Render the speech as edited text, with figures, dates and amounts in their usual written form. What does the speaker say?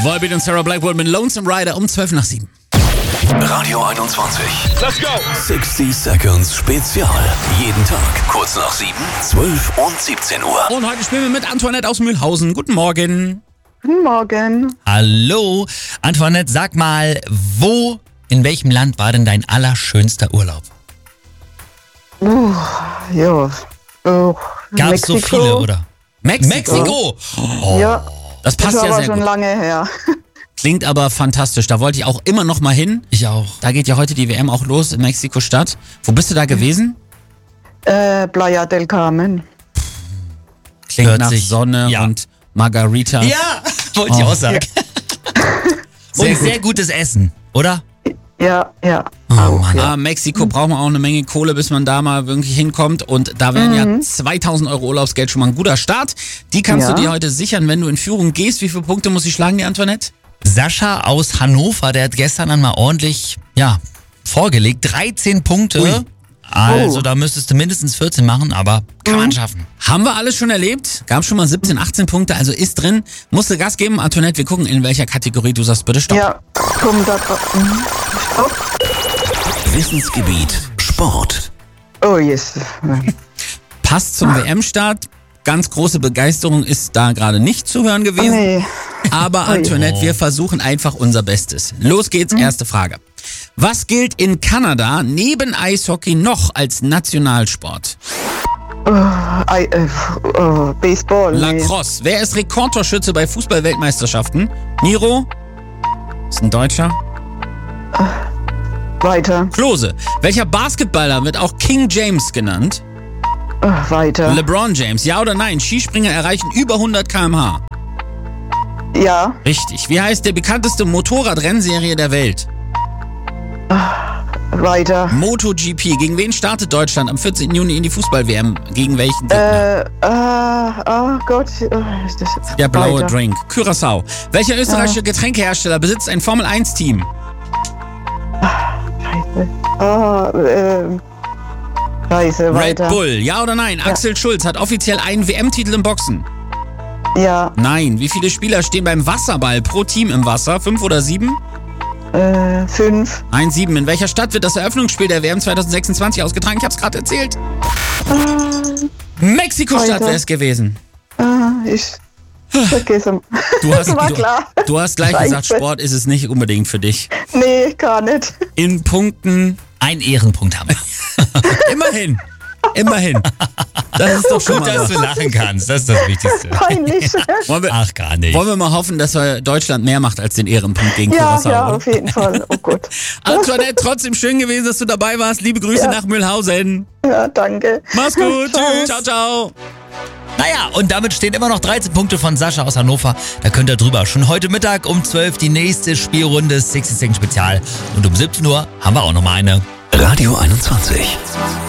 Volbeat und Sarah Blackwood mit Lonesome Rider um 7:12. Radio 21. Let's go! 60 Seconds Spezial. Jeden Tag kurz nach 7, 12 und 17 Uhr. Und heute spielen wir mit Antoinette aus Mühlhausen. Guten Morgen. Guten Morgen. Hallo. Antoinette, sag mal, in welchem Land war denn dein allerschönster Urlaub? Gab es so viele, oder? Mexiko? Oh, Ja, das passt das war ja aber sehr schon gut. lange her. Klingt aber fantastisch. Da wollte ich auch immer noch mal hin. Ich auch. Da geht ja heute die WM auch los in Mexiko-Stadt. Wo bist du da gewesen? Playa del Carmen. Klingt Hört nach sich- Sonne ja. und Margarita. Ja, wollte ich auch sagen. Und sehr gutes Essen, oder? Ja. Oh, Auch, Mann. ja. Mexiko braucht man auch eine Menge Kohle, bis man da mal wirklich hinkommt. Und da wären ja 2.000 Euro Urlaubsgeld schon mal ein guter Start. Die kannst Ja. du dir heute sichern, wenn du in Führung gehst. Wie viele Punkte muss ich schlagen, die Antoinette? Sascha aus Hannover, der hat gestern dann mal ordentlich, vorgelegt. 13 Punkte. Ui. Also da müsstest du mindestens 14 machen, aber kann man schaffen. Haben wir alles schon erlebt. Gab schon mal 17, 18 Punkte, also ist drin. Musst du Gas geben. Antoinette, wir gucken, in welcher Kategorie du sagst. Bitte stopp. Ja, komm da drauf. Stopp. Wissensgebiet Sport. Oh, yes. Passt zum WM-Start. Ganz große Begeisterung ist da gerade nicht zu hören gewesen. Nee. Aber Antoinette, wir versuchen einfach unser Bestes. Los geht's, erste Frage. Was gilt in Kanada neben Eishockey noch als Nationalsport? Baseball. Nee. Lacrosse. Wer ist Rekordtorschütze bei Fußball-Weltmeisterschaften? Miro? Ist ein Deutscher. Weiter. Klose. Welcher Basketballer wird auch King James genannt? Weiter. LeBron James. Ja oder nein? Skispringer erreichen über 100 km/h. Ja. Richtig. Wie heißt der bekannteste Motorradrennserie der Welt? Weiter. MotoGP. Gegen wen startet Deutschland am 14. Juni in die Fußball-WM? Gegen welchen Gegner? Oh Gott. Ist das jetzt Der blaue weiter? Drink. Curaçao. Welcher österreichische Getränkehersteller besitzt ein Formel-1-Team? Scheiße, weiter. Red Bull. Ja oder nein? Axel Schulz hat offiziell einen WM-Titel im Boxen. Ja, Nein. Wie viele Spieler stehen beim Wasserball pro Team im Wasser? 5 oder 7? 5. 7. In welcher Stadt wird das Eröffnungsspiel der WM 2026 ausgetragen? Ich hab's gerade erzählt. Mexiko-Stadt Weiter. wäre es gewesen. Ich vergesse. War klar. Du hast gleich Scheiße. gesagt, Sport ist es nicht unbedingt für dich. Nee, gar nicht. In Punkten Ein Ehrenpunkt haben wir. immerhin. Immerhin. Das ist doch schon Gut, mal dass was. du lachen kannst. Das ist das Wichtigste. Peinlich. Wollen wir, Ach, gar nicht. wollen wir mal hoffen, dass Deutschland mehr macht als den Ehrenpunkt gegen Ja, Curaçao, ja, oder? auf jeden Fall. Oh Gott. Antoinette, trotzdem schön gewesen, dass du dabei warst. Liebe Grüße nach Mühlhausen. Ja, danke. Mach's gut. Ciao. Tschüss. Ciao, ciao. Naja, und damit stehen immer noch 13 Punkte von Sascha aus Hannover. Da könnt ihr drüber. Schon heute Mittag um 12 die nächste Spielrunde 60 Second Spezial. Und um 17 Uhr haben wir auch noch mal eine. Radio 21.